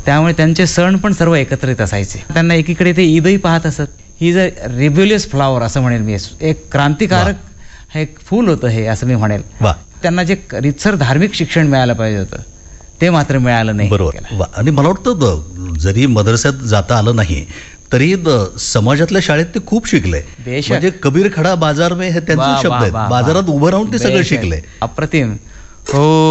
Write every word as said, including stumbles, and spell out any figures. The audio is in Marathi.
त्यामुळे त्यांचे सण पण सर्व एकत्रित असायचे. त्यांना एकीकडे ते ईदही पाहत असत. ही जर रिब्युलियस फ्लॉवर असं म्हणेल मी, एक क्रांतिकारक हे एक फूल होतं हे, असं मी म्हणेल. त्यांना जे रितसर धार्मिक शिक्षण मिळालं पाहिजे होतं ते मात्र मिळालं नाही. बरोबर. आणि मला वाटतं जरी मदरस्यात जाता आलं नाही तरी समाजातल्या शाळेत ते खूप शिकले. म्हणजे कबीर खडा बाजार में हे त्यांचे शब्द आहेत. बाजारात उभं राहून ते सगळं शिकले. अप्रतिम. हो.